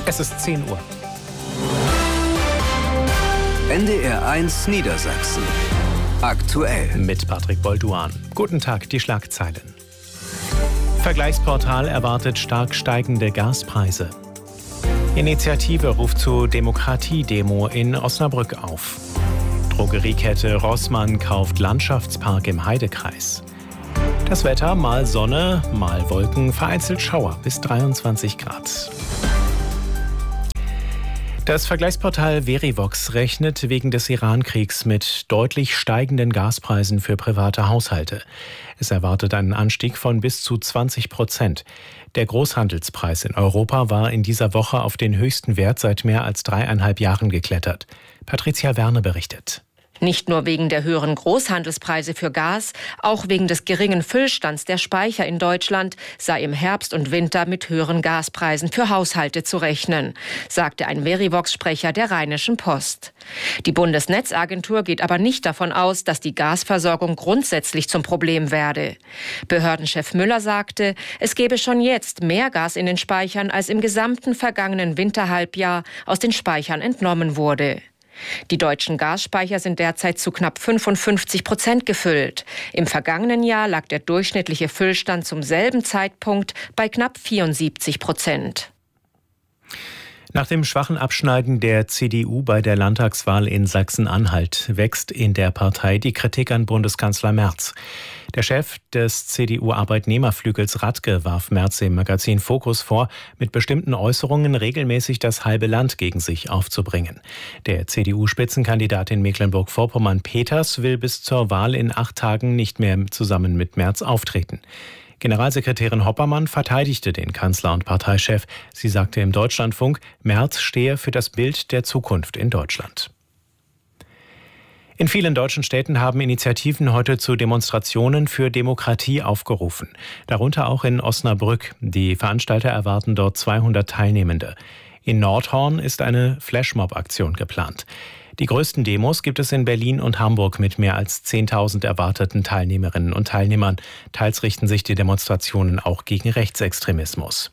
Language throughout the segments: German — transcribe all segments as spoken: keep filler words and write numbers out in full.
Es ist zehn Uhr. N D R eins Niedersachsen. Aktuell. Mit Patrick Bolduan. Guten Tag, die Schlagzeilen. Vergleichsportal erwartet stark steigende Gaspreise. Initiative ruft zu Demokratie-Demo in Osnabrück auf. Drogeriekette Rossmann kauft Landschaftspark im Heidekreis. Das Wetter, mal Sonne, mal Wolken, vereinzelt Schauer bis dreiundzwanzig Grad. Das Vergleichsportal Verivox rechnet wegen des Iran-Kriegs mit deutlich steigenden Gaspreisen für private Haushalte. Es erwartet einen Anstieg von bis zu zwanzig Prozent. Der Großhandelspreis in Europa war in dieser Woche auf den höchsten Wert seit mehr als dreieinhalb Jahren geklettert. Patricia Werner berichtet. Nicht nur wegen der höheren Großhandelspreise für Gas, auch wegen des geringen Füllstands der Speicher in Deutschland sei im Herbst und Winter mit höheren Gaspreisen für Haushalte zu rechnen, sagte ein Verivox-Sprecher der Rheinischen Post. Die Bundesnetzagentur geht aber nicht davon aus, dass die Gasversorgung grundsätzlich zum Problem werde. Behördenchef Müller sagte, es gebe schon jetzt mehr Gas in den Speichern, als im gesamten vergangenen Winterhalbjahr aus den Speichern entnommen wurde. Die deutschen Gasspeicher sind derzeit zu knapp fünfundfünfzig Prozent gefüllt. Im vergangenen Jahr lag der durchschnittliche Füllstand zum selben Zeitpunkt bei knapp vierundsiebzig Prozent. Nach dem schwachen Abschneiden der C D U bei der Landtagswahl in Sachsen-Anhalt wächst in der Partei die Kritik an Bundeskanzler Merz. Der Chef des C D U-Arbeitnehmerflügels Radke warf Merz im Magazin Focus vor, mit bestimmten Äußerungen regelmäßig das halbe Land gegen sich aufzubringen. Der C D U-Spitzenkandidat in Mecklenburg-Vorpommern Peters will bis zur Wahl in acht Tagen nicht mehr zusammen mit Merz auftreten. Generalsekretärin Hoppermann verteidigte den Kanzler und Parteichef. Sie sagte im Deutschlandfunk, Merz stehe für das Bild der Zukunft in Deutschland. In vielen deutschen Städten haben Initiativen heute zu Demonstrationen für Demokratie aufgerufen. Darunter auch in Osnabrück. Die Veranstalter erwarten dort zweihundert Teilnehmende. In Nordhorn ist eine Flashmob-Aktion geplant. Die größten Demos gibt es in Berlin und Hamburg mit mehr als zehntausend erwarteten Teilnehmerinnen und Teilnehmern. Teils richten sich die Demonstrationen auch gegen Rechtsextremismus.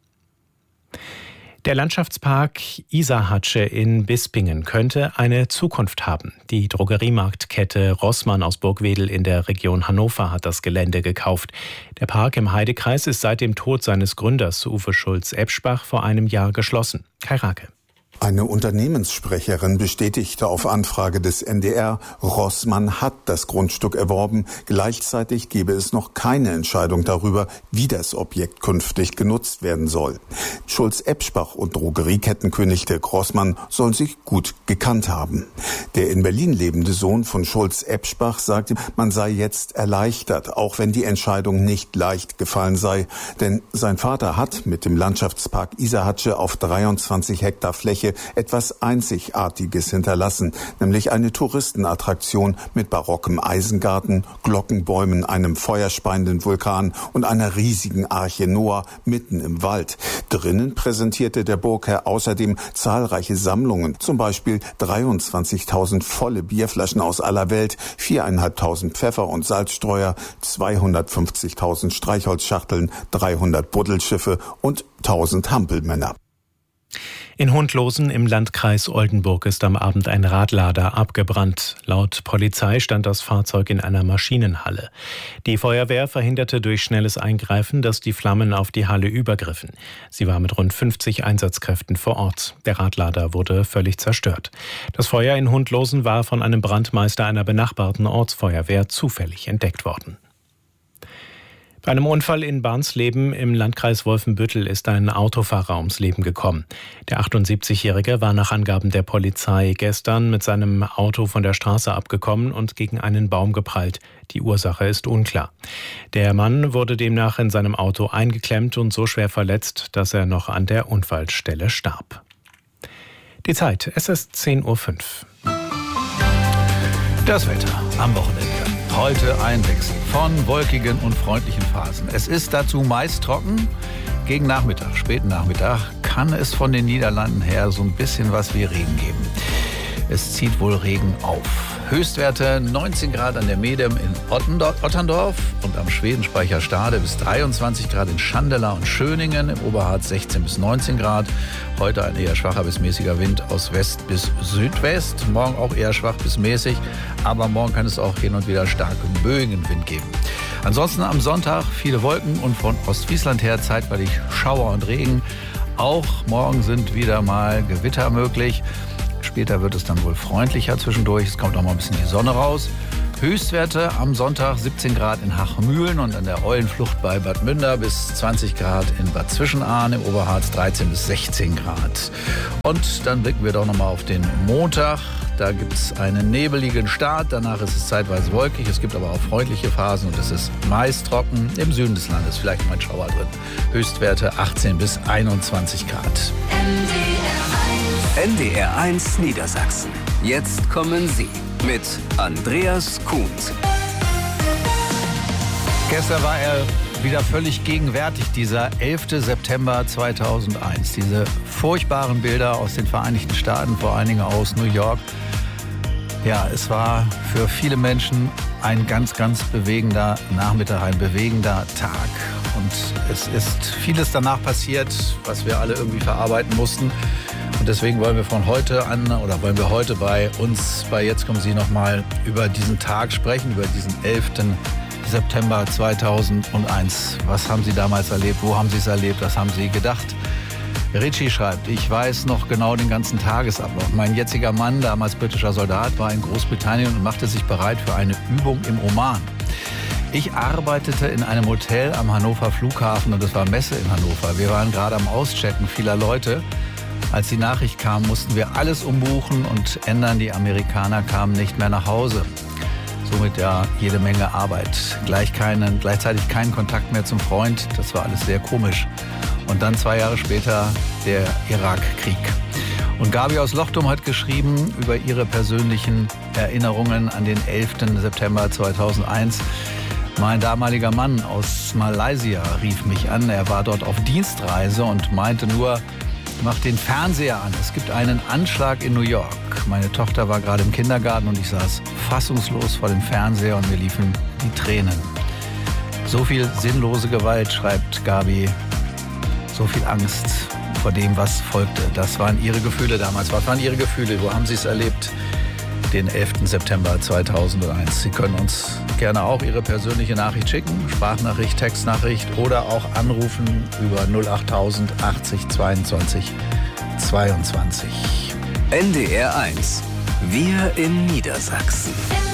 Der Landschaftspark Isarhatsche in Bispingen könnte eine Zukunft haben. Die Drogeriemarktkette Rossmann aus Burgwedel in der Region Hannover hat das Gelände gekauft. Der Park im Heidekreis ist seit dem Tod seines Gründers Uwe Schulz-Ebsbach vor einem Jahr geschlossen. Kai Rake. Eine Unternehmenssprecherin bestätigte auf Anfrage des N D R, Rossmann hat das Grundstück erworben. Gleichzeitig gebe es noch keine Entscheidung darüber, wie das Objekt künftig genutzt werden soll. Schulz-Ebsbach und Drogeriekettenkönig Dirk Rossmann sollen sich gut gekannt haben. Der in Berlin lebende Sohn von Schulz-Ebsbach sagte, man sei jetzt erleichtert, auch wenn die Entscheidung nicht leicht gefallen sei. Denn sein Vater hat mit dem Landschaftspark Isarhatsche auf dreiundzwanzig Hektar Fläche etwas Einzigartiges hinterlassen, nämlich eine Touristenattraktion mit barockem Eisengarten, Glockenbäumen, einem feuerspeienden Vulkan und einer riesigen Arche Noah mitten im Wald. Drinnen präsentierte der Burgherr außerdem zahlreiche Sammlungen, zum Beispiel dreiundzwanzigtausend volle Bierflaschen aus aller Welt, viertausendfünfhundert Pfeffer- und Salzstreuer, zweihundertfünfzigtausend Streichholzschachteln, dreihundert Buddelschiffe und tausend Hampelmänner. In Hundlosen im Landkreis Oldenburg ist am Abend ein Radlader abgebrannt. Laut Polizei stand das Fahrzeug in einer Maschinenhalle. Die Feuerwehr verhinderte durch schnelles Eingreifen, dass die Flammen auf die Halle übergriffen. Sie war mit rund fünfzig Einsatzkräften vor Ort. Der Radlader wurde völlig zerstört. Das Feuer in Hundlosen war von einem Brandmeister einer benachbarten Ortsfeuerwehr zufällig entdeckt worden. Bei einem Unfall in Barnsleben im Landkreis Wolfenbüttel ist ein Autofahrer ums Leben gekommen. Der achtundsiebzigjährige war nach Angaben der Polizei gestern mit seinem Auto von der Straße abgekommen und gegen einen Baum geprallt. Die Ursache ist unklar. Der Mann wurde demnach in seinem Auto eingeklemmt und so schwer verletzt, dass er noch an der Unfallstelle starb. Die Zeit, es ist zehn Uhr fünf. Das Wetter am Wochenende. Heute ein Wechsel von wolkigen und freundlichen Phasen. Es ist dazu meist trocken. Gegen Nachmittag, späten Nachmittag, kann es von den Niederlanden her so ein bisschen was wie Regen geben. Es zieht wohl Regen auf. Höchstwerte neunzehn Grad an der Medem in Otterndorf und am Schwedenspeicher Stade bis dreiundzwanzig Grad in Schandela und Schöningen, im Oberharz sechzehn bis neunzehn Grad. Heute ein eher schwacher bis mäßiger Wind aus West bis Südwest. Morgen auch eher schwach bis mäßig, aber morgen kann es auch hin und wieder starken Böenwind geben. Ansonsten am Sonntag viele Wolken und von Ostfriesland her zeitweilig Schauer und Regen. Auch morgen sind wieder mal Gewitter möglich. Später wird es dann wohl freundlicher zwischendurch. Es kommt auch mal ein bisschen die Sonne raus. Höchstwerte am Sonntag siebzehn Grad in Hachmühlen und an der Eulenflucht bei Bad Münder bis zwanzig Grad in Bad Zwischenahn, im Oberharz dreizehn bis sechzehn Grad. Und dann blicken wir doch noch mal auf den Montag. Da gibt es einen nebeligen Start, danach ist es zeitweise wolkig. Es gibt aber auch freundliche Phasen und es ist meist trocken. Im Süden des Landes vielleicht mal ein Schauer drin. Höchstwerte achtzehn bis einundzwanzig Grad. N D R eins Niedersachsen. Jetzt kommen Sie mit Andreas Kuhns. Gestern war er wieder völlig gegenwärtig, dieser elfter September zweitausendeins. Diese furchtbaren Bilder aus den Vereinigten Staaten, vor allen Dingen aus New York. Ja, es war für viele Menschen ein ganz, ganz bewegender Nachmittag, ein bewegender Tag. Und es ist vieles danach passiert, was wir alle irgendwie verarbeiten mussten. Und deswegen wollen wir von heute an oder wollen wir heute bei uns bei Jetzt kommen Sie noch mal über diesen Tag sprechen, über diesen elften September zweitausendeins. Was haben Sie damals erlebt? Wo haben Sie es erlebt? Was haben Sie gedacht? Richie schreibt, ich weiß noch genau den ganzen Tagesablauf. Mein jetziger Mann, damals britischer Soldat, war in Großbritannien und machte sich bereit für eine Übung im Oman. Ich arbeitete in einem Hotel am Hannover Flughafen und es war Messe in Hannover. Wir waren gerade am Auschecken vieler Leute. Als die Nachricht kam, mussten wir alles umbuchen und ändern. Die Amerikaner kamen nicht mehr nach Hause. Somit ja jede Menge Arbeit. Gleich keinen, gleichzeitig keinen Kontakt mehr zum Freund. Das war alles sehr komisch. Und dann zwei Jahre später der Irakkrieg. Und Gabi aus Lochtum hat geschrieben über ihre persönlichen Erinnerungen an den elften September zweitausendeins. Mein damaliger Mann aus Malaysia rief mich an. Er war dort auf Dienstreise und meinte nur, mach den Fernseher an. Es gibt einen Anschlag in New York. Meine Tochter war gerade im Kindergarten und ich saß fassungslos vor dem Fernseher und mir liefen die Tränen. So viel sinnlose Gewalt, schreibt Gabi. So viel Angst vor dem, was folgte. Das waren ihre Gefühle damals. Was waren ihre Gefühle? Wo haben Sie es erlebt? Den elften September zweitausendeins. Sie können uns gerne auch Ihre persönliche Nachricht schicken. Sprachnachricht, Textnachricht oder auch anrufen über null achttausend achtzig zweiundzwanzig zweiundzwanzig. N D R eins. Wir in Niedersachsen.